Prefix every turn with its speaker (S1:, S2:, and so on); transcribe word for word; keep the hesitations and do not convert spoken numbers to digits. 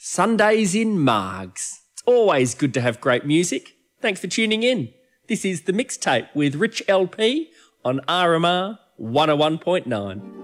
S1: Sundays in Margs. It's always good to have great music. Thanks for tuning in. This is The Mixtape with Rich L P on R M R one oh one point nine.